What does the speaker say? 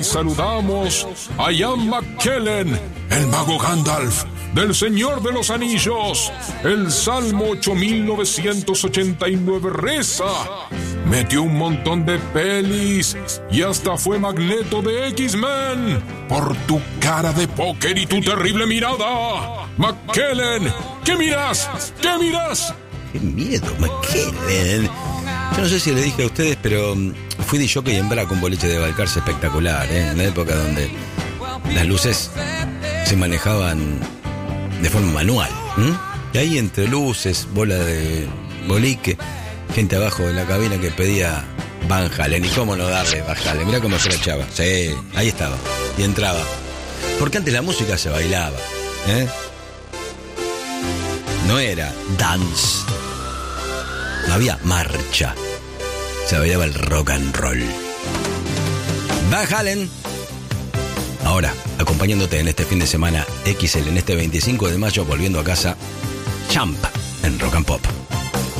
Hoy saludamos a Ian McKellen, el mago Gandalf, del Señor de los Anillos. El Salmo 8989 reza: metió un montón de pelis y hasta fue Magneto de X-Men. Por tu cara de póker y tu terrible mirada. McKellen, ¿qué miras? ¿Qué miras? ¡Qué miedo, McKellen! Yo no sé si le dije a ustedes, pero fui de jockey en Bra con boliche de Balcarce espectacular, en la época donde las luces se manejaban de forma manual. Y ahí entre luces, bola de bolique, gente abajo de la cabina que pedía Van Halen. ¿Y cómo no darle Van Halen? Mirá cómo se la echaba. Sí, ahí estaba. Y entraba. Porque antes la música se bailaba, No era dance. No había marcha. Se bailaba el rock and roll. Van Halen. Ahora, acompañándote en este fin de semana XL, en este 25 de mayo, volviendo a casa, Champ en Rock and Pop.